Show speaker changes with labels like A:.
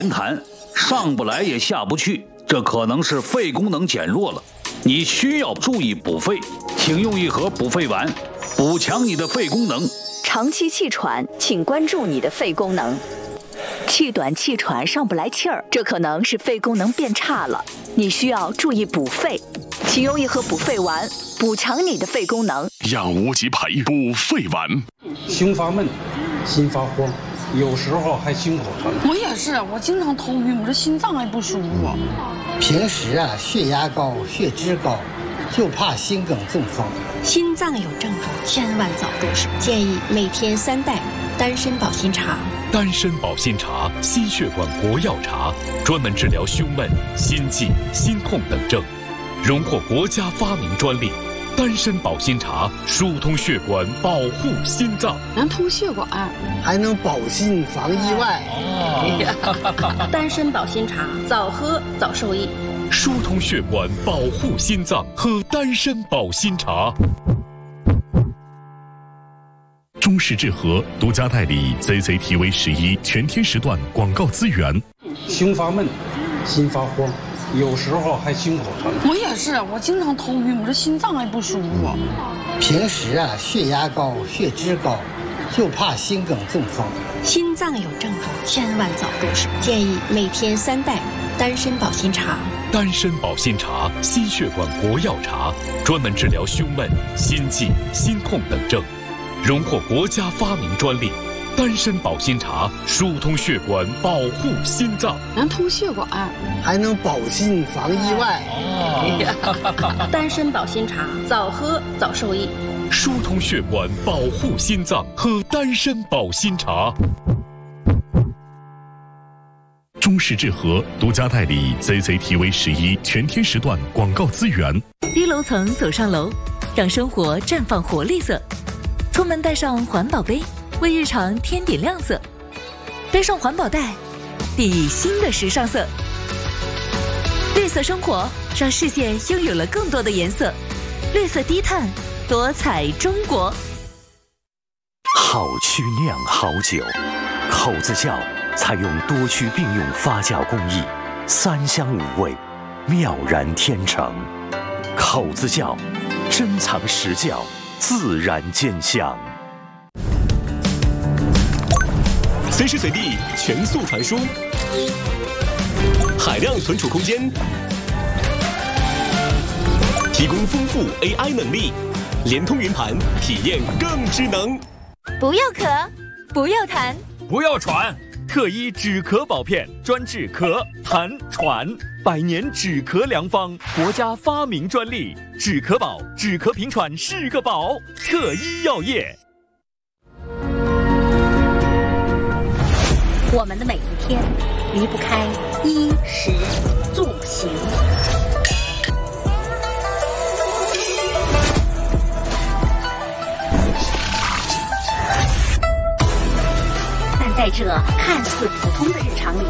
A: 痰，上不来也下不去，这可能是肺功能减弱了，你需要注意补肺，请用一盒补肺丸，补强你的肺功能。
B: 长期气喘，请关注你的肺功能。气短气喘上不来气儿，这可能是肺功能变差了，你需要注意补肺，请用一盒补肺丸，补强你的肺功能。
C: 养无极培补肺丸。
D: 胸发闷，心发慌，有时候还心口疼。
E: 我也是，我经常头晕，我这心脏还不舒服。
F: 平时血压高、血脂高，就怕心梗中风。
G: 心脏有症状，千万早重视。建议每天3袋丹参保心茶。
H: 丹参保心茶，心血管国药茶，专门治疗胸闷、心悸、心痛等症，荣获国家发明专利。丹参保心茶疏通血管，保护心脏，
E: 能通血管，
F: 还能保心防意外。
G: 丹参保心茶，早喝早受益。
H: 疏通血管，保护心脏，喝丹参保心茶。中式治和独家代理 CCTV11全天时段广告资源。
D: 胸发闷，心发慌，有时候还心口疼。
E: 我也是，我经常头晕，我这心脏还不舒服。
F: 平时血压高、血脂高，就怕心梗中风。
G: 心脏有症状，千万早重视。建议每天3袋丹参保心茶。
H: 丹参保心茶，心血管国药茶，专门治疗胸闷、心悸、心痛等症，荣获国家发明专利。丹参保心茶疏通血管，保护心脏，
E: 能通血管，
F: 还能保心防意外。
G: 丹参保心茶，早喝早受益。
H: 疏通血管，保护心脏，喝丹参保心茶。中式治和独家代理 CCTV11全天时段广告资源。
I: 低楼层走上楼，让生活绽放活力色。出门带上环保杯，为日常添点亮色。背上环保袋，熠熠新的时尚色。绿色生活让世界拥有了更多的颜色。绿色低碳，多彩中国。
J: 好曲酿好酒，口子窖采用多曲并用发酵工艺，3香5味，妙然天成。口子窖，珍藏实窖，自然兼香。
K: 随时随地全速传输，海量存储空间，提供丰富 AI 能力，联通云盘，体验更智能。
I: 不要咳，不要痰，
L: 不要喘。特一止咳宝片，专治咳、痰、喘，100年止咳良方，国家发明专利。止咳宝，止咳平喘是个宝。特一药业。
M: 我们的每一天离不开衣食住行。但在这看似普通的日常里，